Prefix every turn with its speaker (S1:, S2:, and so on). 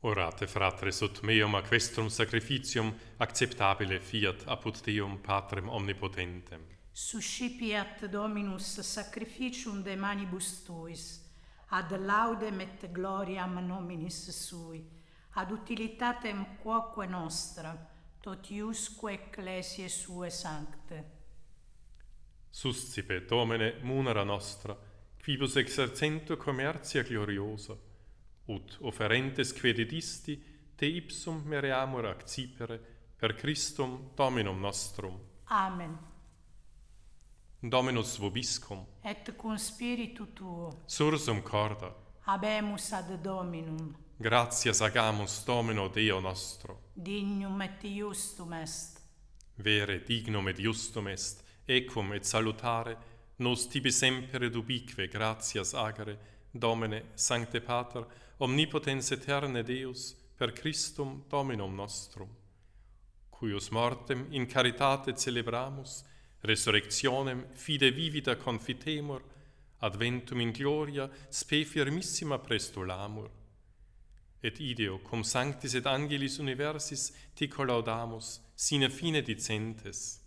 S1: Orate, fratres, ut meum a questrum sacrificium acceptabile fiat apud Deum Patrem omnipotentem.
S2: Suscipiat Dominus sacrificium de manibus tuis, ad laudem et gloriam nominis sui, ad utilitatem quoque nostra, totiusque ecclesiae sue sancte.
S1: Suscipe, Domine, munera nostra, quibus exercento commercia gloriosa, ut offerentes quededisti te ipsum mereamur accipere per Christum Dominum nostrum.
S2: Amen.
S1: Dominus vobiscum,
S2: Et cum spiritu tuo,
S1: sursum corda,
S2: habemus ad Dominum,
S1: gratias agamus Domino Deo nostro.
S2: dignum et iustum est.
S1: Vere dignum et justum est, equum et salutare, nos tibi semper et ubique gratias agere, Domine, Sancte Pater, omnipotens eterne Deus, per Christum Dominum nostrum, cuius mortem in caritate celebramus, resurrectionem fide vivida confitemur, adventum in gloria spe firmissima prestulamur. Et ideo, cum sanctis et angelis universis, te collaudamus, sine fine dicentes.